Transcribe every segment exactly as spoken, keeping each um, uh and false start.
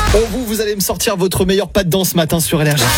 Bon, vous, vous allez me sortir votre meilleur pas de danse ce matin sur Énergie.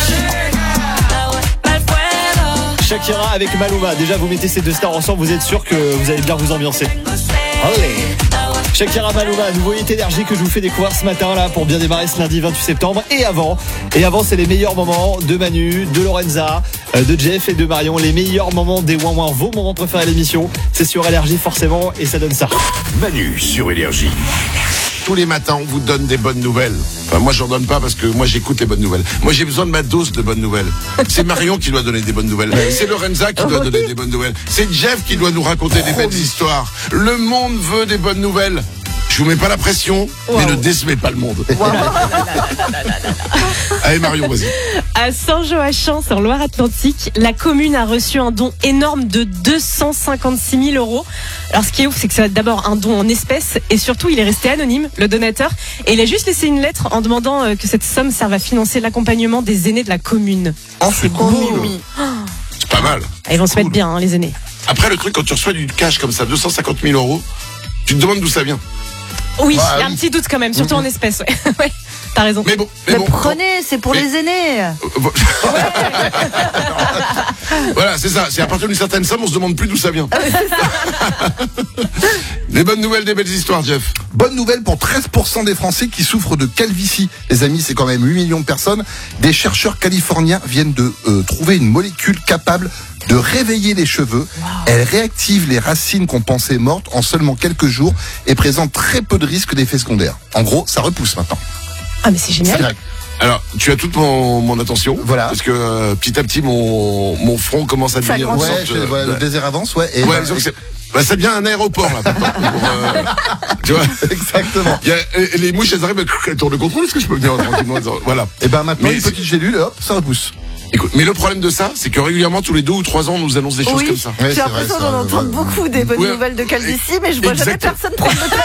Shakira avec Maluma. Déjà, vous mettez ces deux stars ensemble, vous êtes sûr que vous allez bien vous ambiancer. Allez. Shakira, Maluma, nouveau hit Énergie que je vous fais découvrir ce matin là pour bien démarrer ce lundi vingt-huit septembre. Et avant, et avant c'est les meilleurs moments de Manu, de Lorenza, de Jeff et de Marion. Les meilleurs moments des ouin ouin, vos moments préférés à l'émission. C'est sur Énergie forcément et ça donne ça. Manu sur Énergie. Tous les matins, on vous donne des bonnes nouvelles. Enfin, moi, j'en donne pas parce que moi, j'écoute les bonnes nouvelles. Moi, j'ai besoin de ma dose de bonnes nouvelles. C'est Marion qui doit donner des bonnes nouvelles. C'est Lorenza qui doit donner des bonnes nouvelles. C'est Jeff qui doit nous raconter des belles histoires. Le monde veut des bonnes nouvelles. Je vous mets pas la pression, wow. mais ne décevez pas le monde. Wow. Allez Marion, vas-y. À Saint-Joachim, sur Loire-Atlantique, la commune a reçu un don énorme de deux cent cinquante-six mille euros. Alors ce qui est ouf, c'est que c'est d'abord un don en espèces et surtout il est resté anonyme, le donateur. Et il a juste laissé une lettre en demandant que cette somme serve à financer l'accompagnement des aînés de la commune. Oh, c'est cool. Oui. C'est pas mal. Ils vont cool. se mettre bien, hein, les aînés. Après, le truc, quand tu reçois du cash comme ça, deux cent cinquante mille euros, tu te demandes d'où ça vient. Oui, bah, il y a oui. un petit doute quand même, surtout mmh. en espèces. Ouais. ouais, t'as raison. Mais bon, mais, mais bon prenez, c'est pour mais... les aînés. Voilà, c'est ça. C'est à partir d'une certaine somme, on se demande plus d'où ça vient. Des bonnes nouvelles, des belles histoires, Jeff. Bonne nouvelle pour treize pour cent des Français qui souffrent de calvitie. Les amis, c'est quand même huit millions de personnes. Des chercheurs californiens viennent de euh, trouver une molécule capable de réveiller les cheveux. Wow. Elle réactive les racines qu'on pensait mortes en seulement quelques jours et présente très peu de risques d'effets secondaires. En gros, ça repousse maintenant. Ah mais c'est génial. Alors, tu as toute mon, mon attention. Voilà. Parce que euh, petit à petit, mon, mon front commence à devenir... Ouais, sorte, je, euh, voilà, le désert avance, ouais. Et ouais, bah, et... Bah, ça devient un aéroport, là. Pour, euh, tu vois. Exactement. Il y a, et les mouches, elles arrivent, elles tournent le contrôle. Est-ce que je peux venir tranquillement? Voilà. Et ben maintenant, mais une petite gélule, hop, ça repousse. Écoute, mais le problème de ça, c'est que régulièrement, tous les deux ou trois ans, on nous annonce des choses oui, comme ça. J'ai l'impression d'en entendre beaucoup des bonnes ouais. nouvelles de calvitie, mais je vois exact. jamais personne prendre le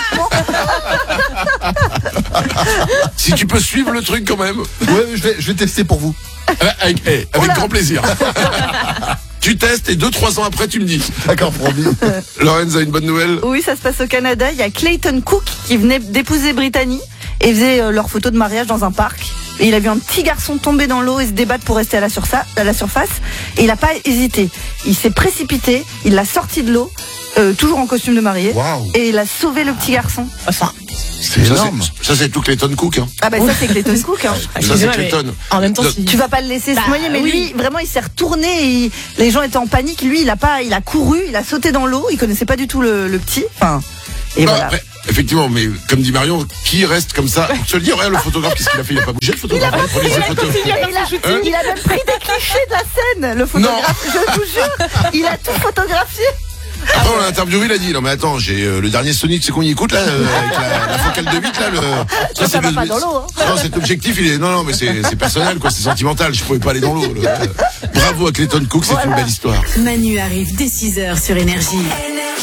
traitement. Si tu peux suivre le truc quand même. Ouais, je vais, je vais tester pour vous. Avec, avec, avec grand plaisir. Tu testes et deux, trois ans après, tu me dis. D'accord, promis. Lorenz a une bonne nouvelle. Oui, ça se passe au Canada. Il y a Clayton Cook qui venait d'épouser Brittany et faisait euh, leur photo de mariage dans un parc. Et il a vu un petit garçon tomber dans l'eau et se débattre pour rester à la, sursa- à la surface. Et il n'a pas hésité. Il s'est précipité, il l'a sorti de l'eau, euh, toujours en costume de mariée. Wow. Et il a sauvé le petit garçon. Enfin, c'est ça, énorme. C'est, ça, c'est tout Clayton Cook. Hein. Ah bah ça, c'est Clayton Cook. Hein. Ça, c'est Clayton. En même temps, si... tu vas pas le laisser bah, se noyer, mais oui. lui, vraiment, il s'est retourné. Et il... les gens étaient en panique. Lui, il a pas, il a couru, il a sauté dans l'eau. Il connaissait pas du tout le, le petit. Enfin, et bah, voilà. Après, effectivement, mais comme dit Marion, qui reste comme ça? Je te le dis, regarde le photographe, qu'est-ce qu'il a fait? Il a pas bougé le photographe. Il a, il, il, a, photos. il, a, il, a, hein il a même pris des clichés de la scène, le photographe. Non. Je vous jure, il a tout photographié. Après, on l'a interviewé, il a dit, non mais attends, j'ai euh, le dernier Sonic, c'est qu'on y écoute là, euh, avec la, la focale de huit là, le. Ça, ça, ça va le, pas dans l'eau. Hein. Non, cet objectif, il est, non, non, mais c'est, c'est personnel, quoi, c'est sentimental. Je pouvais pas aller dans l'eau. Le, euh, bravo à Clayton Cook, c'est voilà. Une belle histoire. Manu arrive dès six heures sur Énergie.